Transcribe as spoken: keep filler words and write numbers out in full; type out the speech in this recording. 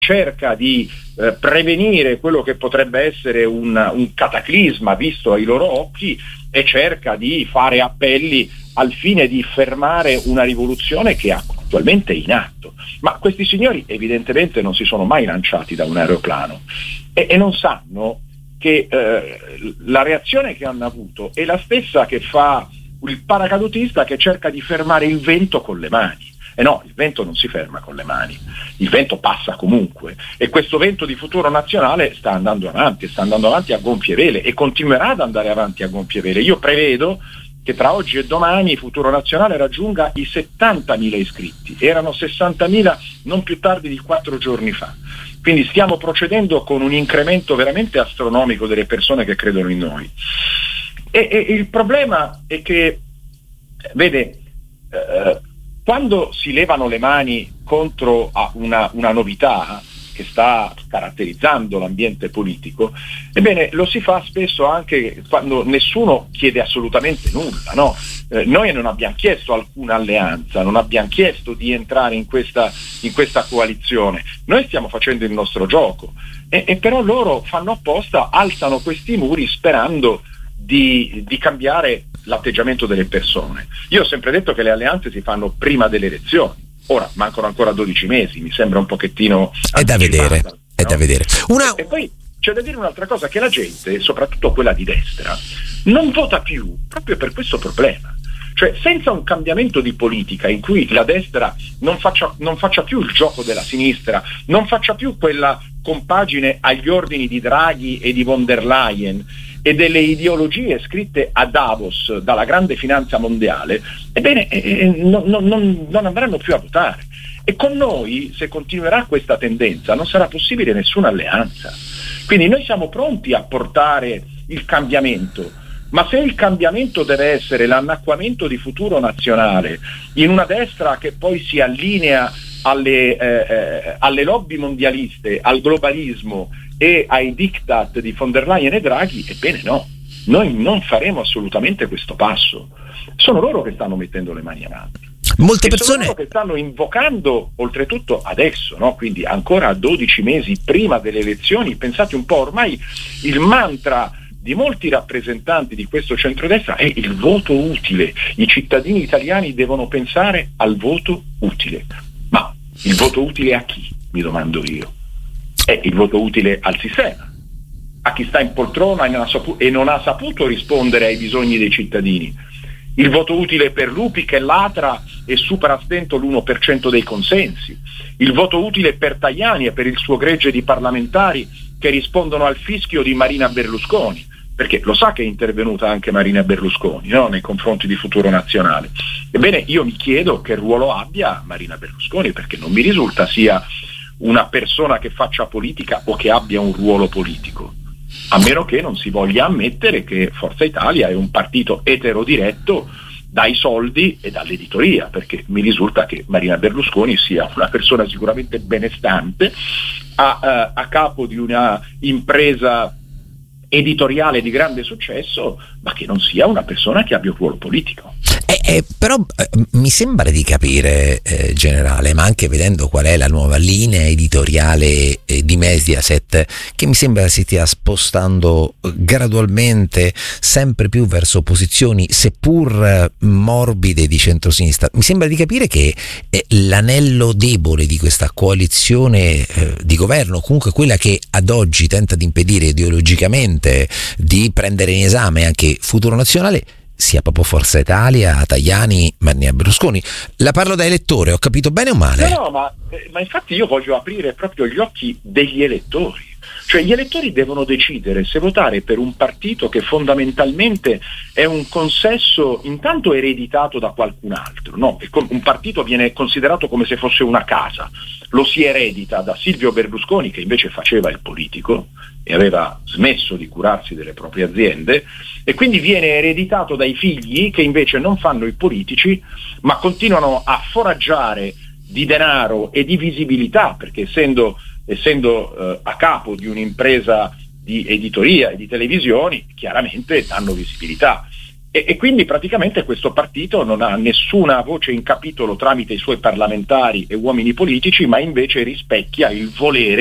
cerca di eh, prevenire quello che potrebbe essere un, un cataclisma visto ai loro occhi e cerca di fare appelli al fine di fermare una rivoluzione che è attualmente in atto. Ma questi signori evidentemente non si sono mai lanciati da un aeroplano e, e non sanno che eh, la reazione che hanno avuto è la stessa che fa il paracadutista che cerca di fermare il vento con le mani. E no, il vento non si ferma con le mani, il vento passa comunque e questo vento di Futuro Nazionale sta andando avanti, sta andando avanti a gonfie vele e continuerà ad andare avanti a gonfie vele. Io prevedo che tra oggi e domani Futuro Nazionale raggiunga i settantamila iscritti, erano sessantamila non più tardi di quattro giorni fa. Quindi stiamo procedendo con un incremento veramente astronomico delle persone che credono in noi. E, e il problema è che, vede, eh, quando si levano le mani contro a una, una novità che sta caratterizzando l'ambiente politico, ebbene lo si fa spesso anche quando nessuno chiede assolutamente nulla, no? Eh, noi non abbiamo chiesto alcuna alleanza, non abbiamo chiesto di entrare in questa, in questa coalizione, noi stiamo facendo il nostro gioco e, e però loro fanno apposta, alzano questi muri sperando di, di cambiare l'atteggiamento delle persone. Io ho sempre detto che le alleanze si fanno prima delle elezioni, ora mancano ancora dodici mesi, mi sembra un pochettino è da vedere, no? È da vedere. Una... E, e poi c'è da dire un'altra cosa, che la gente, soprattutto quella di destra, non vota più proprio per questo problema. Cioè, senza un cambiamento di politica in cui la destra non faccia, non faccia più il gioco della sinistra, non faccia più quella compagine agli ordini di Draghi e di von der Leyen e delle ideologie scritte a Davos dalla grande finanza mondiale, ebbene eh, non, non, non andranno più a votare. E con noi, se continuerà questa tendenza, non sarà possibile nessuna alleanza. Quindi noi siamo pronti a portare il cambiamento, ma se il cambiamento deve essere l'annacquamento di Futuro Nazionale in una destra che poi si allinea alle, eh, alle lobby mondialiste, al globalismo e ai diktat di von der Leyen e Draghi, ebbene no, noi non faremo assolutamente questo passo. Sono loro che stanno mettendo le mani avanti. Molte e persone sono loro che stanno invocando, oltretutto adesso, no? Quindi ancora a dodici mesi prima delle elezioni, pensate un po', ormai il mantra di molti rappresentanti di questo centrodestra è il voto utile. I cittadini italiani devono pensare al voto utile. Ma il voto utile a chi? Mi domando io. È il voto utile al sistema, a chi sta in poltrona e non ha saputo, e non ha saputo rispondere ai bisogni dei cittadini. Il voto utile per Lupi che latra e supera a stento l'uno per cento dei consensi. Il voto utile per Tajani e per il suo gregge di parlamentari che rispondono al fischio di Marina Berlusconi, perché lo sa che è intervenuta anche Marina Berlusconi, no? Nei confronti di Futuro Nazionale. Ebbene, io mi chiedo che ruolo abbia Marina Berlusconi, perché non mi risulta sia una persona che faccia politica o che abbia un ruolo politico, a meno che non si voglia ammettere che Forza Italia è un partito eterodiretto dai soldi e dall'editoria, perché mi risulta che Marina Berlusconi sia una persona sicuramente benestante, a, a, a capo di una impresa editoriale di grande successo, ma che non sia una persona che abbia un ruolo politico. Eh, eh, però eh, mi sembra di capire, eh, generale, ma anche vedendo qual è la nuova linea editoriale eh, di Mediaset, che mi sembra si stia spostando gradualmente sempre più verso posizioni seppur eh, morbide di centrosinistra. Mi sembra di capire che eh, l'anello debole di questa coalizione eh, di governo, comunque quella che ad oggi tenta di impedire ideologicamente di prendere in esame anche Futuro Nazionale, sia proprio Forza Italia, Tajani, Marina Berlusconi. La parlo da elettore, ho capito bene o male? No, no, ma, eh, ma infatti io voglio aprire proprio gli occhi degli elettori. Cioè gli elettori devono decidere se votare per un partito che fondamentalmente è un consesso intanto ereditato da qualcun altro, no? Un partito viene considerato come se fosse una casa, lo si eredita da Silvio Berlusconi, che invece faceva il politico e aveva smesso di curarsi delle proprie aziende, e quindi viene ereditato dai figli che invece non fanno i politici ma continuano a foraggiare di denaro e di visibilità, perché essendo essendo eh, a capo di un'impresa di editoria e di televisioni, chiaramente danno visibilità. E, e quindi praticamente questo partito non ha nessuna voce in capitolo tramite i suoi parlamentari e uomini politici, ma invece rispecchia il volere